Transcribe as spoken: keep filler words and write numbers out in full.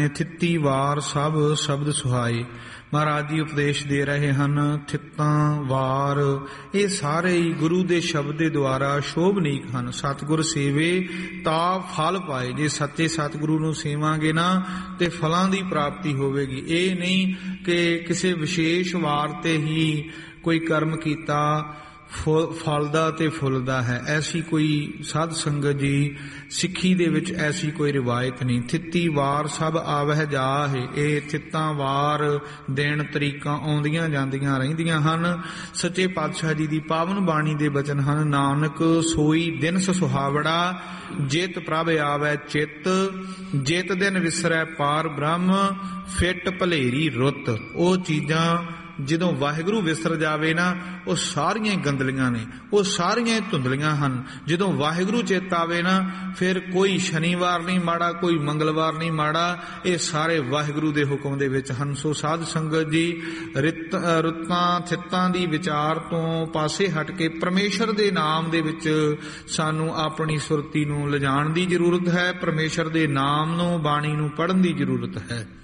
ਥਿੱਤੀ ਵਾਰ ਸਭ ਸ਼ਬਦ ਸੁਹਾਏ। ਮਹਾਰਾਜ ਜੀ ਉਪਦੇਸ਼ ਦੇ ਰਹੇ ਹਨ। ਥਿੱਤਾਂ ਵਾਰ ਇਹ ਸਾਰੇ ਹੀ ਗੁਰੂ ਦੇ ਸ਼ਬਦ ਦੇ ਦੁਆਰਾ ਸ਼ੋਭਨੀਕ ਹਨ। ਸਤਿਗੁਰ ਸੇਵੇ ਤਾਂ ਫਲ ਪਾਏ। ਜੇ ਸੱਚੇ ਸਤਿਗੁਰੂ ਨੂੰ ਸੇਵਾਂਗੇ ਨਾ ਤੇ ਫਲਾਂ ਦੀ ਪ੍ਰਾਪਤੀ ਹੋਵੇਗੀ। ਇਹ ਨਹੀਂ ਕਿ ਕਿਸੇ ਵਿਸ਼ੇਸ਼ ਵਾਰ ਤੇ ਹੀ ਕੋਈ ਕਰਮ ਕੀਤਾ ਫਲਦਾ ਤੇ ਫੁੱਲਦਾ ਹੈ। ਐਸੀ ਕੋਈ ਸਾਧ ਸੰਗਤ ਜੀ ਸਿੱਖੀ ਦੇ ਵਿੱਚ ਐਸੀ ਕੋਈ ਰਿਵਾਇਤ ਨਹੀਂ। ਥਿੱਤੀ ਵਾਰ ਸਭ ਆਵਹਿ ਜਾਹੇ। ਇਹ ਥਿੱਤਾਂ ਵਾਰ ਦਿਨ ਤਰੀਕਾਂ ਆਉਂਦੀਆਂ ਜਾਂਦੀਆਂ ਰਹਿੰਦੀਆਂ ਹਨ। ਸੱਚੇ ਪਾਤਸ਼ਾਹ ਜੀ ਦੀ ਪਾਵਨ ਬਾਣੀ ਦੇ ਬਚਨ ਹਨ। ਨਾਨਕ ਸੋਈ ਦਿਨ ਸੁਹਾਵੜਾ ਜਿਤ ਪ੍ਰਭ ਆਵੈ ਚਿੱਤ। ਜਿਤ ਦਿਨ ਵਿਸਰੈ ਪਾਰ ਬ੍ਰਹਮ ਫਿੱਟ ਭਲੇਰੀ ਰੁੱਤ। ਉਹ ਚੀਜ਼ਾਂ ਜਦੋਂ ਵਾਹਿਗੁਰੂ ਵਿਸਰ ਜਾਵੇ ਨਾ ਉਹ ਸਾਰੀਆਂ ਗੰਦਲੀਆਂ ਨੇ, ਉਹ ਸਾਰੀਆਂ ਧੁੰਦਲੀਆਂ ਹਨ। ਜਦੋਂ ਵਾਹਿਗੁਰੂ ਚੇਤ ਆਵੇ ਨਾ ਫਿਰ ਕੋਈ ਸ਼ਨੀਵਾਰ ਨਹੀਂ ਮਾੜਾ, ਕੋਈ ਮੰਗਲਵਾਰ ਨਹੀਂ ਮਾੜਾ। ਇਹ ਸਾਰੇ ਵਾਹਿਗੁਰੂ ਦੇ ਹੁਕਮ ਦੇ ਵਿੱਚ ਹਨ। ਸੋ ਸਾਧ ਸੰਗਤ ਜੀ ਰਿਤ ਰੁੱਤਾਂ ਥਿੱਤਾਂ ਦੀ ਵਿਚਾਰ ਤੋਂ ਪਾਸੇ ਹਟ ਕੇ ਪਰਮੇਸ਼ਰ ਦੇ ਨਾਮ ਦੇ ਵਿੱਚ ਸਾਨੂੰ ਆਪਣੀ ਸੁਰਤੀ ਨੂੰ ਲਿਜਾਣ ਦੀ ਜ਼ਰੂਰਤ ਹੈ। ਪਰਮੇਸ਼ਰ ਦੇ ਨਾਮ ਨੂੰ ਬਾਣੀ ਨੂੰ ਪੜ੍ਹਨ ਦੀ ਜ਼ਰੂਰਤ ਹੈ।